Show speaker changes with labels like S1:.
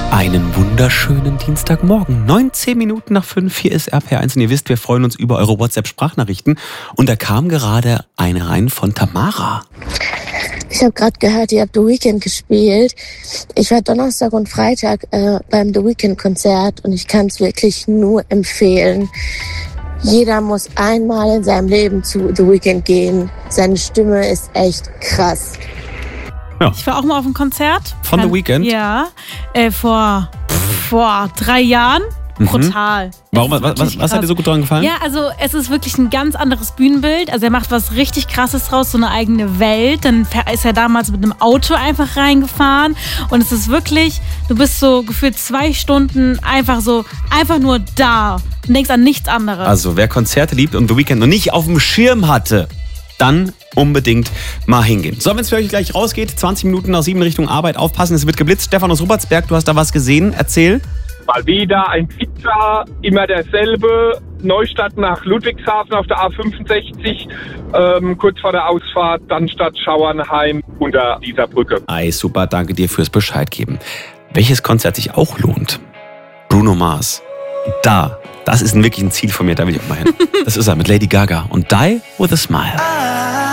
S1: Einen wunderschönen Dienstagmorgen. 19 Minuten nach 5, hier ist RPR1 und ihr wisst, wir freuen uns über eure WhatsApp-Sprachnachrichten. Und da kam gerade eine rein von Tamara.
S2: Ich habe gerade gehört, ihr habt The Weeknd gespielt. Ich war Donnerstag und Freitag beim The Weeknd-Konzert und ich kann es wirklich nur empfehlen. Jeder muss einmal in seinem Leben zu The Weeknd gehen. Seine Stimme ist echt krass.
S1: Ja.
S3: Ich war auch mal auf einem Konzert.
S1: Von The Weeknd?
S3: Ja, vor 3 Jahren. Brutal.
S1: Warum? Was hat dir so gut daran gefallen?
S3: Ja, also es ist wirklich ein ganz anderes Bühnenbild. Also er macht was richtig Krasses draus, so eine eigene Welt. Dann ist er damals mit einem Auto einfach reingefahren. Und es ist wirklich, du bist so gefühlt 2 Stunden einfach nur da und denkst an nichts anderes.
S1: Also wer Konzerte liebt und The Weeknd noch nicht auf dem Schirm hatte, dann unbedingt mal hingehen. So, wenn es für euch gleich rausgeht, 20 Minuten nach 7 Richtung Arbeit, aufpassen, es wird geblitzt. Stefan aus Rupertsberg, du hast da was gesehen, erzähl.
S4: Mal wieder ein Pizza, immer derselbe, Neustadt nach Ludwigshafen auf der A65, kurz vor der Ausfahrt, dann Stadt Schauernheim unter dieser Brücke.
S1: Ei, super, danke dir fürs Bescheid geben. Welches Konzert sich auch lohnt? Bruno Mars. Das ist wirklich ein Ziel von mir, da will ich auch mal hin. Das ist er mit Lady Gaga und Die With A Smile.